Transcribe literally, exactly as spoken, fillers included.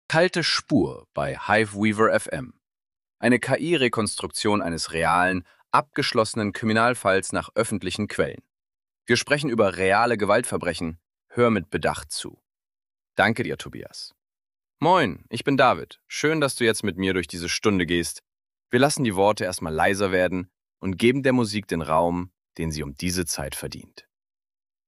Kalte Spur bei Hiveweaver F M. Eine K I-Rekonstruktion eines realen, abgeschlossenen Kriminalfalls nach öffentlichen Quellen. Wir sprechen über reale Gewaltverbrechen. Hör mit Bedacht zu. Danke dir, Tobias. Moin, ich bin David. Schön, dass du jetzt mit mir durch diese Stunde gehst. Wir lassen die Worte erstmal leiser werden und geben der Musik den Raum, den sie um diese Zeit verdient.